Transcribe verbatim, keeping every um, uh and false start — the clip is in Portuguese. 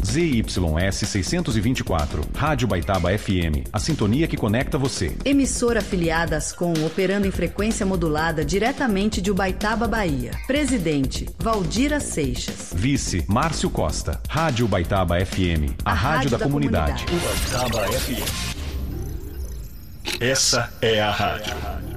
Z Y S seiscentos e vinte e quatro, Rádio Baitaba F M, a sintonia que conecta você. Emissora afiliada à Ascom, operando em frequência modulada diretamente de Ubaitaba, Bahia. Presidente, Valdira Seixas. Vice, Márcio Costa. Rádio Baitaba F M, a, a rádio, rádio da, da comunidade. comunidade. Ubaitaba F M. Essa é a rádio.